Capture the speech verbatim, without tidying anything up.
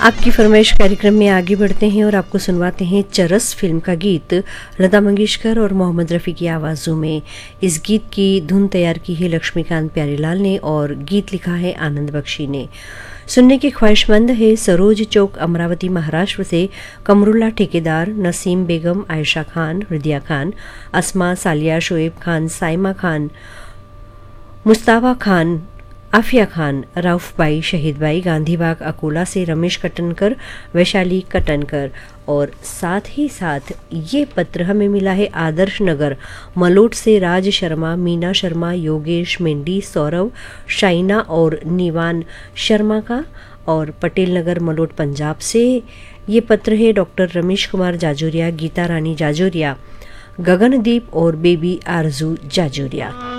आपकी फरमाइश कार्यक्रम में आगे बढ़ते हैं और आपको सुनवाते हैं चरस फिल्म का गीत लता मंगेशकर और मोहम्मद रफ़ी की आवाज़ों में। इस गीत की धुन तैयार की है लक्ष्मीकांत प्यारेलाल ने और गीत लिखा है आनंद बख्शी ने। सुनने के ख्वाहिशमंद है सरोज चौक अमरावती महाराष्ट्र से कमरुल्ला ठेकेदार, नसीम बेगम, आयशा खान, हृदया खान, अस्मा, सालिया, शोएब खान, साइमा खान, मुस्ताफा खान, आफिया खान, राउफ भाई, शहीद भाई, गांधीबाग अकोला से रमेश कटनकर, वैशाली कटनकर और साथ ही साथ ये पत्र हमें मिला है आदर्श नगर मलोट से राज शर्मा, मीना शर्मा, योगेश मेंडी, सौरव, शाइना और निवान शर्मा का। और पटेल नगर मलोट पंजाब से ये पत्र है डॉक्टर रमेश कुमार जाजोरिया, गीता रानी जाजोरिया, गगनदीप और बेबी आरजू जाजोरिया।